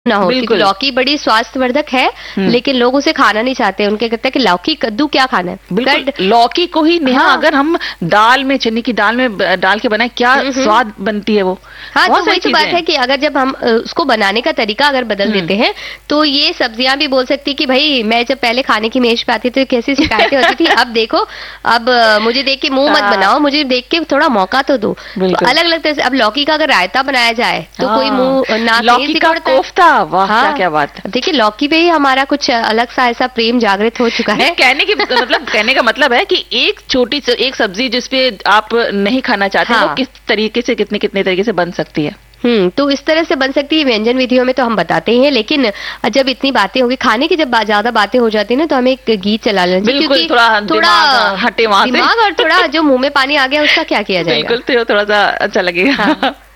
ना हो, क्योंकि लौकी बड़ी स्वास्थ्यवर्धक है, लेकिन लोग उसे खाना नहीं चाहते। उनके कहते हैं कि लौकी कद्दू क्या खाना है। बिल्कुल लौकी को ही नेहा, अगर हम दाल में, चने की दाल में डाल के बनाए, क्या स्वाद बनती है वो। हाँ, तो वही तो बात है कि अगर जब हम उसको बनाने का तरीका अगर बदल देते हैं, तो ये सब्जियां भी बोल सकती कि भाई मैं जब पहले खाने की मेज पे आती थी तो कैसी शिकायतें होती थी, अब देखो, अब मुझे देख के मुंह मत बनाओ, मुझे देख के थोड़ा मौका तो दो। तो अलग अलग तरह से अब लौकी का अगर रायता बनाया जाए तो कोई मुंह ना, लौकी का कोफ्ता, वाह क्या बात। देखिए लौकी पे ही हमारा कुछ अलग सा ऐसा प्रेम जागृत हो चुका है। कहने का मतलब है कि एक छोटी एक सब्जी जिसपे आप नहीं खाना चाहते, वो किस तरीके से, कितने तरीके से बन सकती है। तो इस तरह से बन सकती है। व्यंजन विधियों में तो हम बताते ही हैं, लेकिन जब इतनी बातें होगी, खाने की जब ज्यादा बातें हो जाती है ना, तो हमें एक गीत चला लेना चाहिए, क्योंकि थोड़ा हटे वहां से दिमाग और थोड़ा जो मुंह में पानी आ गया उसका क्या किया जाएगा। बिल्कुल, तो थोड़ा सा अच्छा लगेगा।